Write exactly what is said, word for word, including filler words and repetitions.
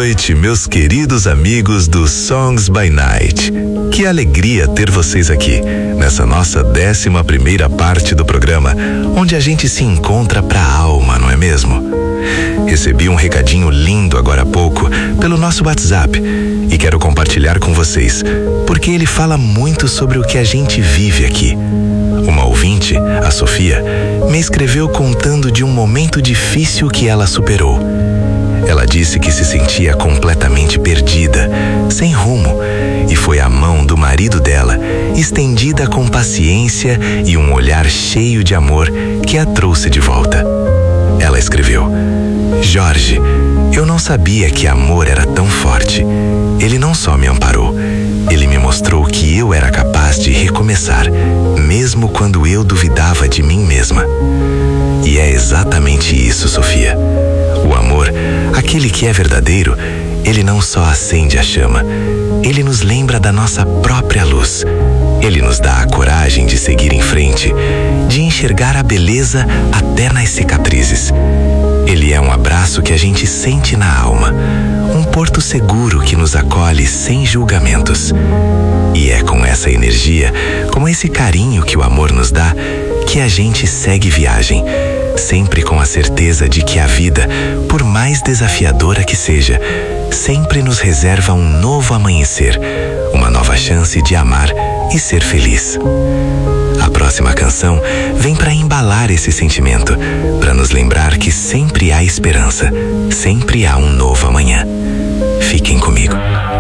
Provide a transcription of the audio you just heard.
noite, meus queridos amigos do Songs by Night. Que alegria ter vocês aqui, nessa nossa décima primeira parte do programa, onde a gente se encontra pra alma, não é mesmo? Recebi um recadinho lindo agora há pouco pelo nosso WhatsApp e quero compartilhar com vocês, porque ele fala muito sobre o que a gente vive aqui. Uma ouvinte, a Sofia, me escreveu contando de um momento difícil que ela superou. Ela disse que se sentia completamente perdida, sem rumo, e foi a mão do marido dela, estendida com paciência e um olhar cheio de amor, que a trouxe de volta. Ela escreveu: Jorge, eu não sabia que amor era tão forte. Ele não só me amparou, ele me mostrou que eu era capaz de recomeçar, mesmo quando eu duvidava de mim mesma. E é exatamente isso, Sofia. O amor, aquele que é verdadeiro, ele não só acende a chama, ele nos lembra da nossa própria luz. Ele nos dá a coragem de seguir em frente, de enxergar a beleza até nas cicatrizes. Ele é um abraço que a gente sente na alma, um porto seguro que nos acolhe sem julgamentos. E é com essa energia, com esse carinho que o amor nos dá, que a gente segue viagem, sempre com a certeza de que a vida, por mais desafiadora que seja, sempre nos reserva um novo amanhecer, uma nova chance de amar e ser feliz. A próxima canção vem para embalar esse sentimento, para nos lembrar que sempre há esperança, sempre há um novo amanhã. Fiquem comigo.